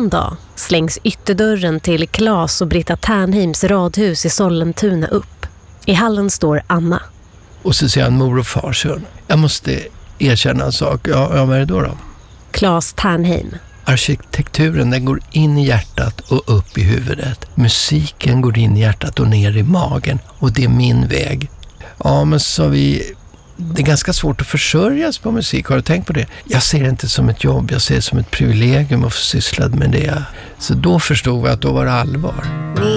En dag slängs ytterdörren till Claes och Britta Ternheims radhus i Sollentuna upp. I hallen står Anna. Och så säger han mor och farsön. Jag måste erkänna en sak. Ja, vad är det då? Claes Ternheim. Arkitekturen, den går in i hjärtat och upp i huvudet. Musiken går in i hjärtat och ner i magen. Och det är min väg. Ja, men så vi... Det är ganska svårt att försörjas på musik. Har du tänkt på det? Jag ser det inte som ett jobb. Jag ser det som ett privilegium att få syssla med det. Så då förstod jag att då var det allvar.